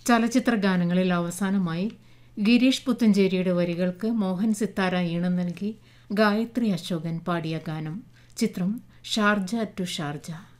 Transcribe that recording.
ചലച്ചിത്ര ഗാനങ്ങളിൽ അവസാനമായി ഗിരീഷ് പുത്തഞ്ചേരിയുടെ വരികൾക്ക് മോഹൻ സിത്താര ഈണം നൽകി ഗായത്രി അശോകൻ പാടിയ ഗാനം. ചിത്രം ഷാർജ ടു ഷാർജ.